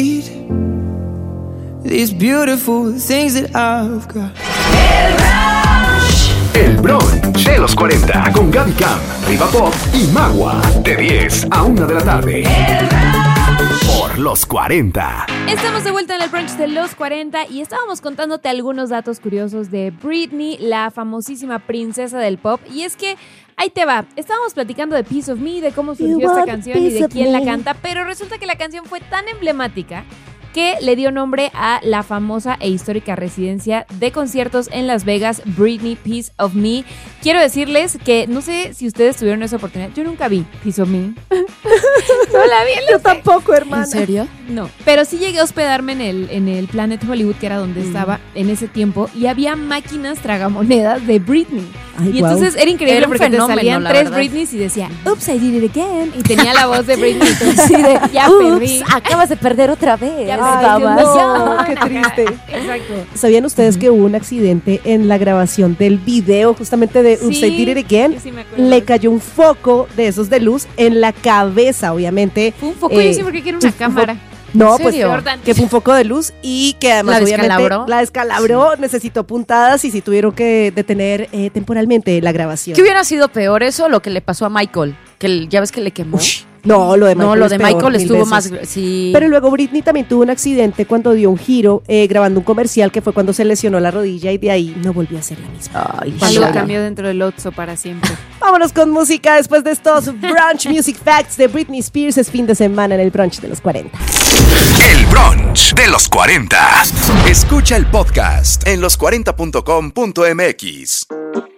These beautiful things that I've got. El brunch de los 40 con Gaby Cam, Riva Pop y Magua. De 10 a 1 de la tarde. Por los 40. Estamos de vuelta en el brunch de los 40 y estábamos contándote algunos datos curiosos de Britney, la famosísima princesa del pop. Y es que ahí te va, estábamos platicando de Piece of Me, de cómo surgió esta canción y de quién la canta, pero resulta que la canción fue tan emblemática que le dio nombre a la famosa e histórica residencia de conciertos en Las Vegas, Britney Piece of Me. Quiero decirles que no sé si ustedes tuvieron esa oportunidad. Yo nunca vi Piece of Me. No la vi. Yo tampoco, hermana. ¿En serio? No, pero sí llegué a hospedarme en el Planet Hollywood, que era donde estaba en ese tiempo, y había máquinas tragamonedas de Britney. Ay, y entonces era increíble Era un porque fenómeno, te salían la 3 verdad. Britneys y decía, oops, I did it again. Y tenía la voz de Britney. Entonces, Sí, de, ya perdí. ups, acabas de perder otra vez. Ya Ay, perdí. no, qué triste. Exacto. ¿Sabían ustedes que hubo un accidente en la grabación del video justamente de Oops, I Did It Again? yo sí me acuerdo. Le cayó un foco de esos de luz en la cabeza, obviamente. Fue un foco, yo siempre creí que era una cámara. No, ¿En pues serio? que fue un foco de luz y que además ¿La obviamente descalabró? la descalabró, necesitó puntadas y sí tuvieron que detener temporalmente la grabación. ¿Qué hubiera sido peor eso o lo que le pasó a Michael? Ya ves que le quemó. No, lo de Michael, No, lo es de peor, Michael mil estuvo veces. más... Sí. Pero luego Britney también tuvo un accidente cuando dio un giro grabando un comercial, que fue cuando se lesionó la rodilla y de ahí no volvió a ser la misma. Ay, Algo Shala. cambió dentro del Otso para siempre. Vámonos con música después de estos Brunch Music Facts de Britney Spears. Es fin de semana en el Brunch de los 40. El brunch de los 40. Escucha el podcast en los40.com.mx.